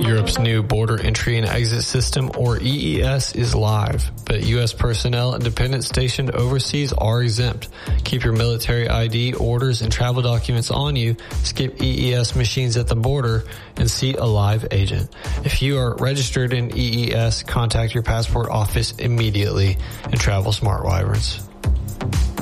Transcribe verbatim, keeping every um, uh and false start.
Europe's new border entry and exit system, or E E S, is live, but U S personnel and dependents stationed overseas are exempt. Keep your military I D, orders, and travel documents on you, skip E E S machines at the border, and seat a live agent. If you are registered in E E S, contact your passport office immediately and travel smart, Wyverns.